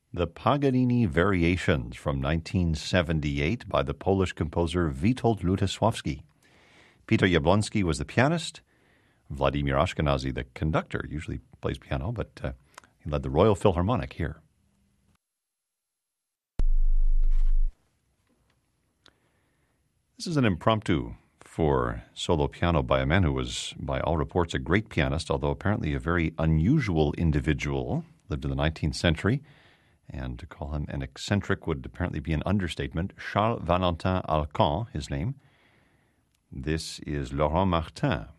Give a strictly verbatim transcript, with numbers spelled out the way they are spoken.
The Paganini Variations from nineteen seventy-eight by the Polish composer Witold Lutosławski. Peter Jablonski was the pianist. Vladimir Ashkenazy, the conductor, usually plays piano, but uh, he led the Royal Philharmonic here. This is an impromptu for solo piano by a man who was, by all reports, a great pianist, although apparently a very unusual individual, lived in the nineteenth century, and to call him an eccentric would apparently be an understatement. Charles Valentin Alcan, his name. This is Laurent Martin.